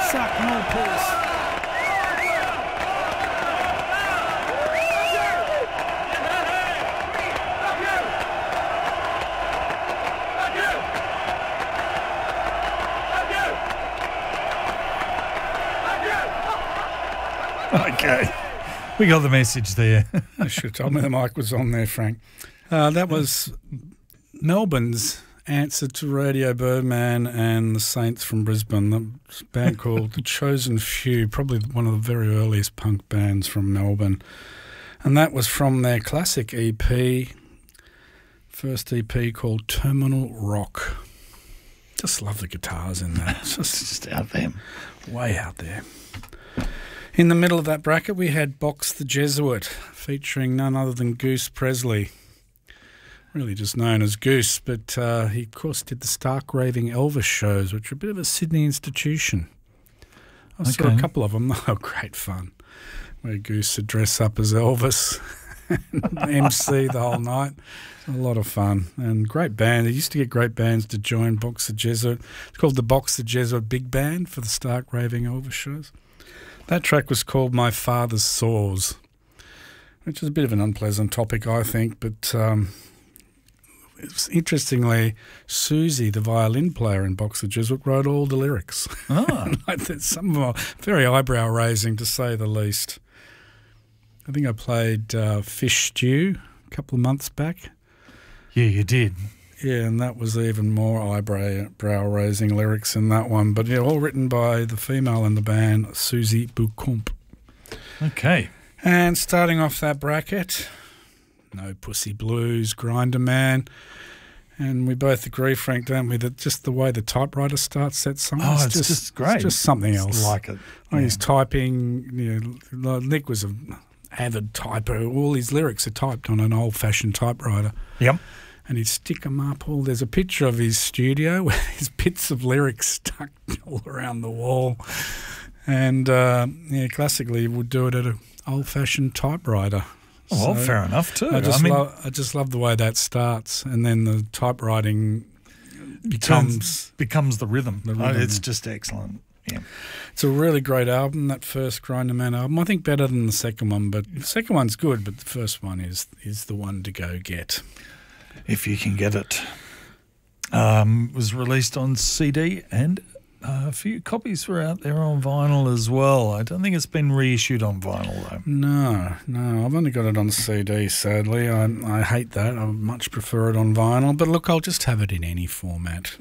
suck, no piss. Okay. We got the message there. You should have told me the mic was on there, Frank. That was Melbourne's answer to Radio Birdman and the Saints from Brisbane, a band called The Chosen Few, probably one of the very earliest punk bands from Melbourne. And that was from their classic EP, first EP called Terminal Rock. Just love the guitars in that. It's just out there. Way out there. In the middle of that bracket, we had Box the Jesuit, featuring none other than Goose Presley, really just known as Goose, but he, of course, did the Stark Raving Elvis shows, which are a bit of a Sydney institution. I saw a couple of them. They were great fun, where Goose would dress up as Elvis and MC the whole night. A lot of fun and great band. They used to get great bands to join Box the Jesuit. It's called the Box the Jesuit Big Band for the Stark Raving Elvis shows. That track was called My Father's Sores, which is a bit of an unpleasant topic, I think, but interestingly, Susie, the violin player in Box the Jesuit, wrote all the lyrics. Oh. Some of them are very eyebrow-raising, to say the least. I think I played Fish Stew a couple of months back. Yeah, you did. Yeah, and that was even more eyebrow-raising lyrics in that one. But yeah, all written by the female in the band, Susie Bucombe. Okay. And starting off that bracket, No Pussy Blues, Grinder Man. And we both agree, Frank, don't we, that just the way the typewriter starts that song, it's just great. It's just something else. Like it. Like he's typing, Nick was an avid typer. All his lyrics are typed on an old-fashioned typewriter. Yep. And he'd stick them up. There's a picture of his studio where there's bits of lyrics stuck all around the wall. And, classically he would do it at an old-fashioned typewriter. Well, fair enough too. I just love the way that starts, and then the typewriting becomes the rhythm. It's yeah. just excellent. Yeah, it's a really great album. That first Grinder Man album, I think, better than the second one. But the second one's good, but the first one is the one to go get if you can get it. Was released on CD and. A few copies were out there on vinyl as well. I don't think it's been reissued on vinyl, though. No. I've only got it on CD, sadly. I hate that. I much prefer it on vinyl. But look, I'll just have it in any format.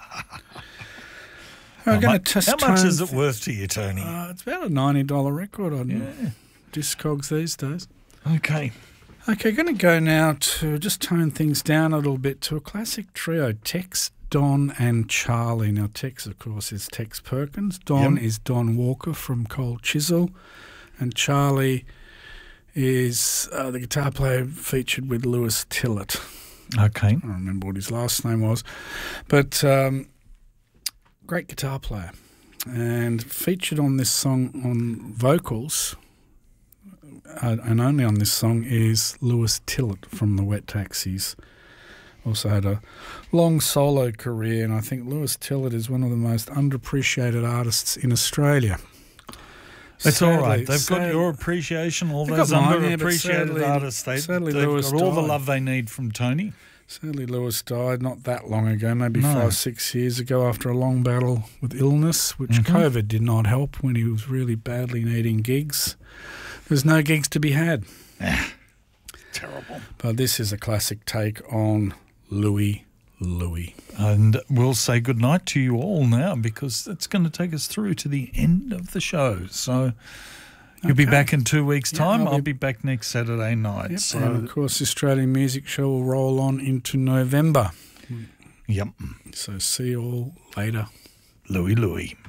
How much is it worth to you, Tony? It's about a $90 record on Discogs these days. Okay, going to go now to just tone things down a little bit to a classic trio, Tex, Don and Charlie. Now, Tex, of course, is Tex Perkins. Don is Don Walker from Cold Chisel. And Charlie is the guitar player featured with Lewis Tillett. Okay. I don't remember what his last name was. But great guitar player. And featured on this song on vocals, and only on this song, is Lewis Tillett from the Wet Taxis. Also had a long solo career, and I think Lewis Tillett is one of the most underappreciated artists in Australia. It's all right. They've got your appreciation, all those underappreciated artists. They've got all the love they need from Tony. Sadly, Lewis died not that long ago, maybe 5-6 years ago, after a long battle with illness, which COVID did not help when he was really badly needing gigs. There's no gigs to be had. Terrible. But this is a classic take on Louie. And we'll say goodnight to you all now, because that's going to take us through to the end of the show. So you'll be back in 2 weeks' time. I'll be back next Saturday night. Yep. So, and, of course, the Australian Music Show will roll on into November. Yep. So see you all later. Louie.